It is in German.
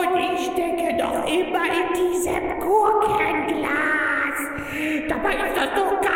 ich stecke doch immer in diesem Gurkenglas. Dabei ist das doch